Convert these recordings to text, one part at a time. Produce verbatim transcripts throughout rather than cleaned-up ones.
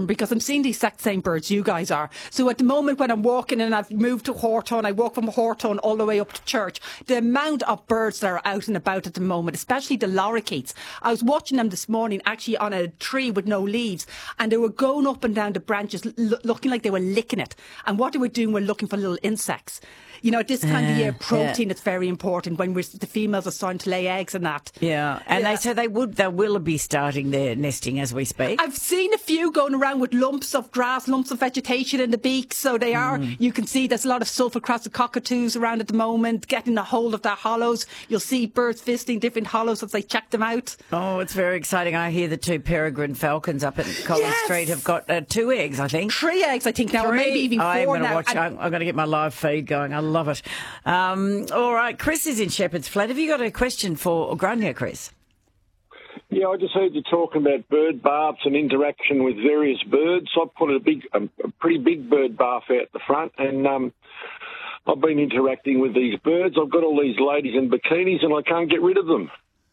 important because I'm seeing the exact same birds you guys are. So at the moment when I'm walking and I've moved to Hawthorne, I walk from Hawthorne all the way up to church, the amount of birds that are out and about at the moment, especially the lorikeets. I was watching them this morning actually on a tree with no leaves, and they were going up and down the branches l- looking like they were licking it. And what they were doing were looking for little insects. You know, at this time uh, of year, protein yeah. is very important when we're, the females are starting to lay eggs and that. Yeah, and yeah. they say they would, they will be starting their nesting as we speak. I've seen a few going around with lumps of grass, lumps of vegetation in the beak, so they are, mm. you can see there's a lot of sulphur-crested cockatoos around at the moment, getting a hold of their hollows. You'll see birds visiting different hollows as they check them out. Oh, it's very exciting. I hear the two peregrine falcons up at Collins yes. Street have got uh, two eggs, I think. Three eggs, I think now, Three. or maybe even four I'm gonna now. Watch, I'm, I'm going to get my live feed going. I love it. Um, all right, Chris is in Shepherd's Flat. Have you got a question for Grania, Chris? Yeah, I just heard you talking about bird baths and interaction with various birds. I put a big, a, a pretty big bird bath out the front, and um, I've been interacting with these birds. I've got all these ladies in bikinis, and I can't get rid of them.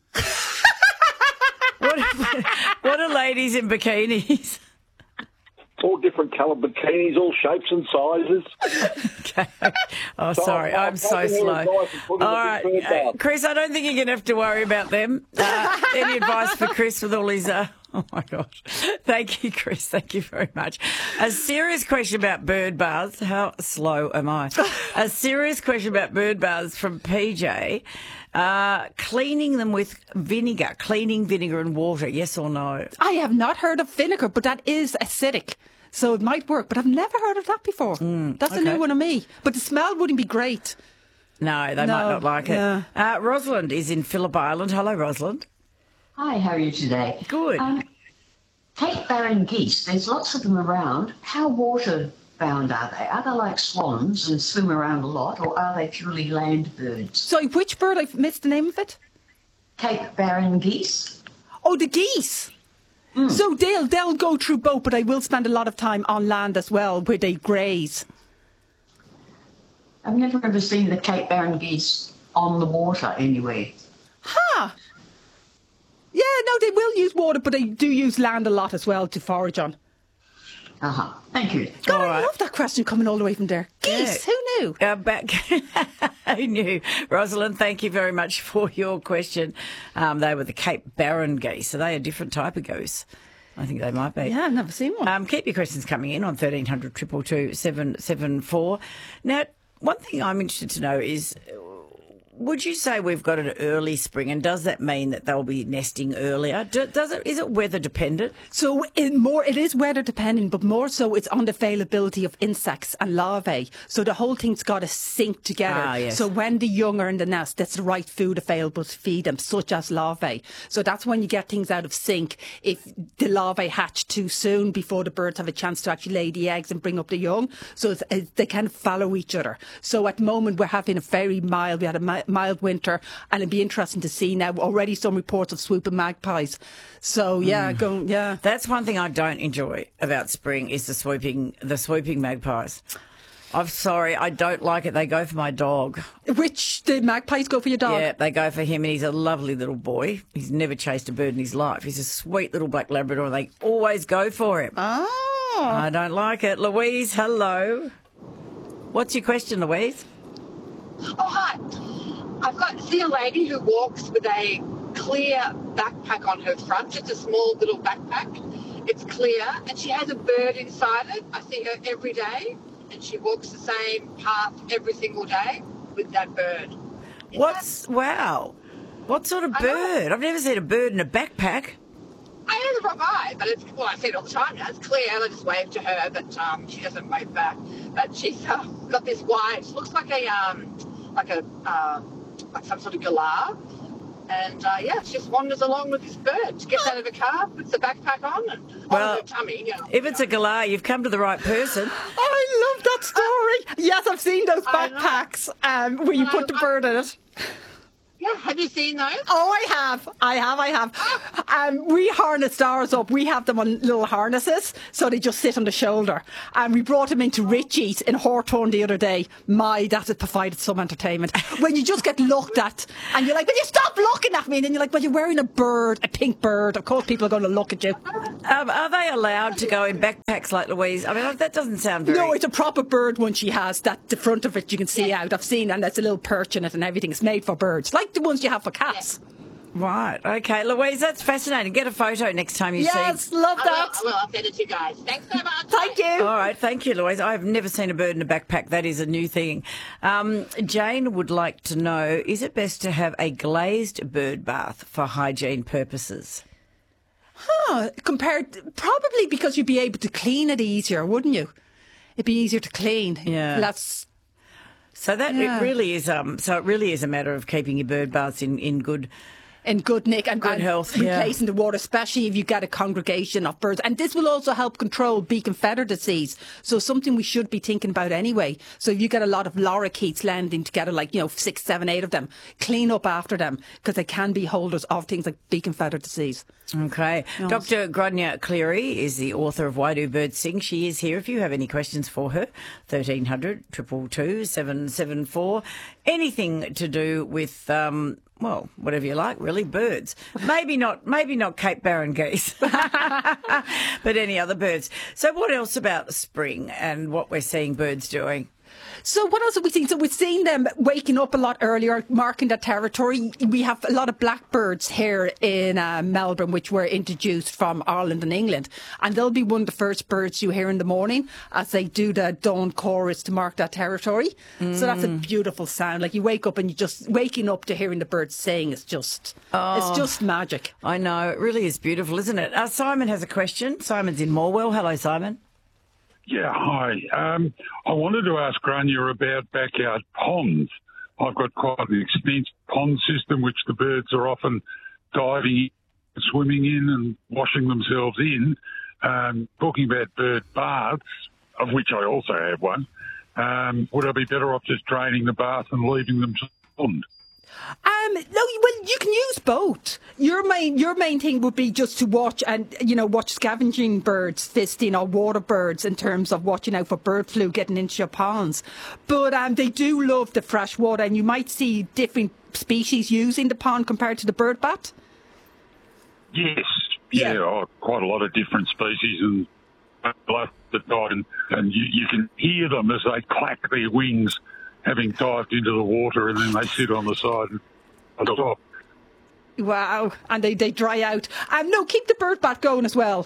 what, what are ladies in bikinis? All different coloured bikinis, all shapes and sizes. Okay. Oh, so sorry, I'm, I'm so slow. All right, uh, Chris, I don't think you're going to have to worry about them. Uh, any advice for Chris with all his... Uh, oh, my gosh. Thank you, Chris. Thank you very much. A serious question about bird baths. How slow am I? A serious question about bird baths from P J. Uh, cleaning them with vinegar, cleaning vinegar and water, yes or no? I have not heard of vinegar, but that is acidic. So it might work, but I've never heard of that before. Mm, That's okay. A new one on me. But the smell wouldn't be great. No, they no, might not like it. Yeah. Uh, Rosalind is in Phillip Island. Hello, Rosalind. Hi, how are you today? Good. Um, Cape Barren geese, there's lots of them around. How water-bound are they? Are they like swans and swim around a lot, or are they purely land birds? Sorry, which bird? I've missed the name of it. Cape Barren geese. Oh, the geese. Mm. So they'll, they'll go through boat, but I will spend a lot of time on land as well, where they graze. I've never ever seen the Cape Barren geese on the water anywhere. Huh. Yeah, no, they will use water, but they do use land a lot as well to forage on. Uh-huh. Thank you. God, I love that question coming all the way from there. Geese, yeah. Who knew? Uh, back, who knew? Rosalind, thank you very much for your question. Um, they were the Cape Barren geese. Are they a different type of goose? I think they might be. Yeah, I've never seen one. Um, keep your questions coming in on thirteen hundred, two two two, seven seven four. Now, one thing I'm interested to know is, would you say we've got an early spring, and does that mean that they'll be nesting earlier? Do, does it? Is it weather dependent? So it more, it is weather dependent, but more so it's on the availability of insects and larvae. So the whole thing's got to sync together. Ah, yes. So when the young are in the nest, that's the right food available to feed them, such as larvae. So that's when you get things out of sync. If the larvae hatch too soon before the birds have a chance to actually lay the eggs and bring up the young, so it's, it, they kind of follow each other. So at the moment we're having a very mild, we had a mild mild winter, and it'd be interesting to see now already some reports of swooping magpies. So yeah, mm. going yeah. That's one thing I don't enjoy about spring is the swooping the swooping magpies. I'm sorry, I don't like it. They go for my dog. Which the magpies go for your dog? Yeah, they go for him, and he's a lovely little boy. He's never chased a bird in his life. He's a sweet little black Labrador, and they always go for him. Oh. I don't like it. Louise, hello. What's your question, Louise? Oh, hi. I've got see a lady who walks with a clear backpack on her front, just a small little backpack. It's clear, and she has a bird inside it. I see her every day, and she walks the same path every single day with that bird. Is What's that... wow? What sort of bird? I've never seen a bird in a backpack. I have the wrong eye, but it's well, I see it all the time now. It's clear. I just wave to her, but um, she doesn't wave back. But she's uh, got this white, looks like a um, like a. Uh, like some sort of galah, and uh, yeah, she just wanders along with this bird. She gets out of the car, puts the backpack on, and well, on her tummy. You know, if it's a galah, you've come to the right person. I love that story. Yes, I've seen those backpacks um, where you put the bird in it. Yeah, Have you seen those? Oh, I have. I have, I have. Um, we harnessed ours up. We have them on little harnesses, so they just sit on the shoulder. And we brought them into Richie's in Hawthorne the other day. My, that has provided some entertainment. When you just get looked at, and you're like, will you stop looking at me? And then you're like, well, you're wearing a bird, a pink bird. Of course people are going to look at you. Um, are they allowed to go in backpacks like Louise? I mean, that doesn't sound very... No, it's a proper bird one she has. That the front of it you can see out. I've seen, and there's a little perch in it and everything. It's made for birds, like the ones you have for cats. Yeah. Right, okay. Louise, that's fascinating. Get a photo next time you yes, see... Yes, love that. I will, I will. I'll send it to you guys. Thanks so much. Thank you. All right, thank you, Louise. I've never seen a bird in a backpack. That is a new thing. Um, Jane would like to know, is it best to have a glazed bird bath for hygiene purposes? Huh, compared... Probably because you'd be able to clean it easier, wouldn't you? It'd be easier to clean. Yeah. That's... So that yeah. it really is. Um. So it really is a matter of keeping your bird baths in, in good, in good nick and good and health, replacing yeah. the water, especially if you get a congregation of birds. And this will also help control beak and feather disease. So something we should be thinking about anyway. So if you get a lot of lorikeets landing together, like you know six, seven, eight of them, clean up after them because they can be holders of things like beak and feather disease. Okay. Yes. Doctor Grania Cleary is the author of Why Do Birds Sing? She is here if you have any questions for her. thirteen hundred, two two two, seven seven four. Anything to do with, um, well, whatever you like, really, birds. Maybe not maybe not Cape Barren geese, but any other birds. So what else about spring and what we're seeing birds doing? So what else have we seen? So we've seen them waking up a lot earlier, marking their territory. We have a lot of blackbirds here in uh, Melbourne, which were introduced from Ireland and England. And they'll be one of the first birds you hear in the morning as they do the dawn chorus to mark that territory. Mm. So that's a beautiful sound. Like you wake up and you just, waking up to hearing the birds sing is just, oh, it's just magic. I know. It really is beautiful, isn't it? Uh, Simon has a question. Simon's in Morwell. Hello, Simon. Yeah, hi. Um, I wanted to ask Grania about backyard ponds. I've got quite an extensive pond system which the birds are often diving in, swimming in and washing themselves in. Um, talking about bird baths, of which I also have one, um, would I be better off just draining the bath and leaving them to the pond? Um, no, well, you can use both. Your main, your main thing would be just to watch and, you know, watch scavenging birds, fisting or water birds in terms of watching out for bird flu getting into your ponds. But um, they do love the fresh water, and you might see different species using the pond compared to the bird bath. Yes, yeah, yeah oh, quite a lot of different species, and that died, and, and you, you can hear them as they clack their wings, having dived into the water, and then they sit on the side and stop. Wow, and they, they dry out. Um, no, keep the bird bath going as well.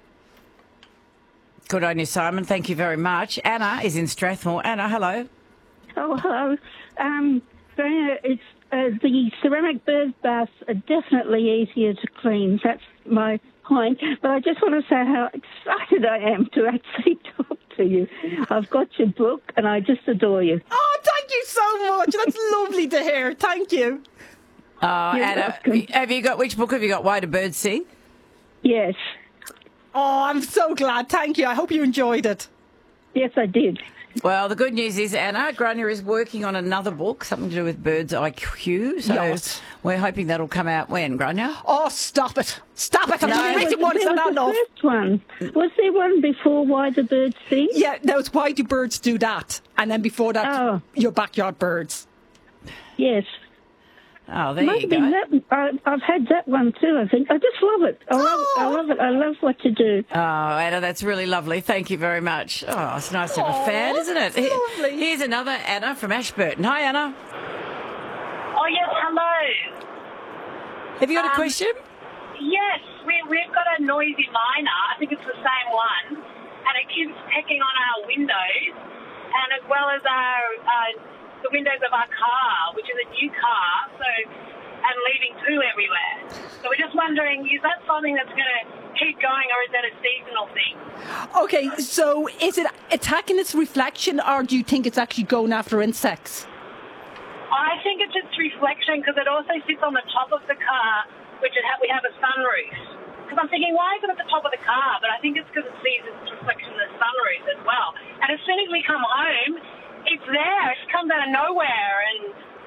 Good on you, Simon. Thank you very much. Anna is in Strathmore. Anna, hello. Oh, hello. Um, it's, uh, the ceramic bird baths are definitely easier to clean. That's my point. But I just want to say how excited I am to actually talk to you. I've got your book and I just adore you. Oh, thank you so much. That's lovely to hear. Thank you. Oh, Anna, have you got, which book have you got? Why Do Birds Sing? Yes. Oh, I'm so glad. Thank you. I hope you enjoyed it. Yes, I did. Well, the good news is, Anna, Grania is working on another book, something to do with birds I Q. So yes. We're hoping that'll come out when, Grania? Oh, stop it. Stop it. I'm no, no, written one. It's not enough. First one. Was there one before Why Do Birds Sing? Yeah, that was Why Do Birds Do That? And then before that, oh. Your Backyard Birds. Yes. Oh, there Might you go. That, I, I've had that one too, I think. I just love it. I love, oh. I love it. I love what you do. Oh, Anna, that's really lovely. Thank you very much. Oh, it's nice to have a fan, isn't it? Lovely. Here's another Anna from Ashburton. Hi, Anna. Oh, yes, hello. Have you got um, a question? Yes, we, we've got a noisy miner. I think it's the same one. And it keeps pecking on our windows and as well as our... Uh, the windows of our car, which is a new car, so and leaving poo everywhere. So we're just wondering, is that something that's going to keep going, or is that a seasonal thing? Okay, so is it attacking its reflection, or do you think it's actually going after insects? I think it's its reflection, because it also sits on the top of the car, which it ha- we have a sunroof. Because I'm thinking, why is it at the top of the car? But I think it's because it sees its reflection in the sunroof as well. And as soon as we come home, it's there. It comes out of nowhere, and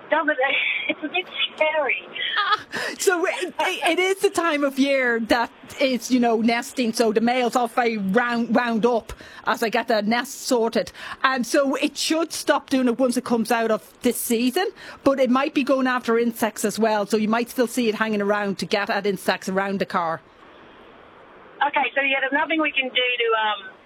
doesn't it? It's a bit scary. Ah, so it, it is the time of year that it's, you know, nesting, so the males are very round, wound up as I get the nest sorted. And so it should stop doing it once it comes out of this season, but it might be going after insects as well, so you might still see it hanging around to get at insects around the car. Okay, so yeah, there's nothing we can do to... um.